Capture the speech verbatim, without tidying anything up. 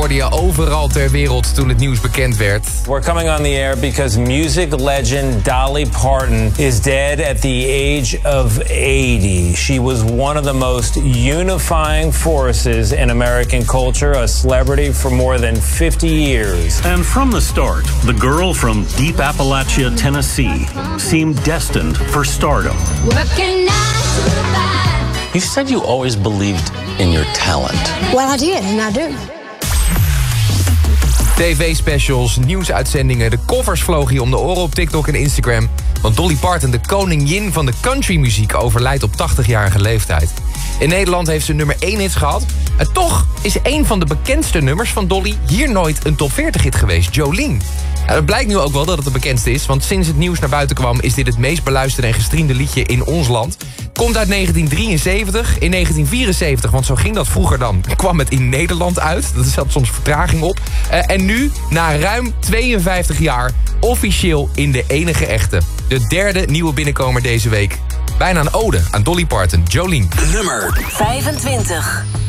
hoorde je overal ter wereld toen het nieuws bekend werd. We're coming on the air because music legend Dolly Parton is dead at the age of eighty. She was one of the most unifying forces in American culture, a celebrity for more than fifty years. And from the start, the girl from deep Appalachia, Tennessee, seemed destined for stardom. You said you always believed in your talent. Well, I did, and I do. T V-specials, nieuwsuitzendingen, de covers vlogen je om de oren op TikTok en Instagram. Want Dolly Parton, de koningin van de countrymuziek, overlijdt op tachtigjarige leeftijd. In Nederland heeft ze nummer één hits gehad. En toch is een van de bekendste nummers van Dolly hier nooit een top veertig hit geweest, Jolene. Nou, dat blijkt nu ook wel dat het de bekendste is, want sinds het nieuws naar buiten kwam is dit het meest beluisterde en gestreamde liedje in ons land. Komt uit negentien drieënzeventig. In negentien vierenzeventig, want zo ging dat vroeger dan, kwam het in Nederland uit. Dat zat soms vertraging op. Uh, en nu, na ruim tweeënvijftig jaar, officieel in de enige echte. De derde nieuwe binnenkomer deze week. Bijna een ode aan Dolly Parton, Jolene. Nummer vijfentwintig.